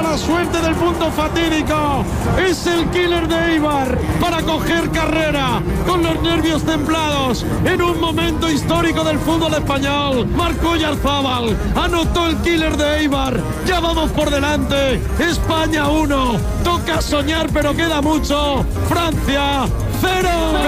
mala suerte del punto fatídico. Es el killer de Eibar para coger carrera con los nervios templados en un momento histórico del fútbol español. Marcó Oyarzábal, anotó el killer de Eibar. Ya vamos por delante. España 1. Toca soñar, pero queda mucho. Francia 0.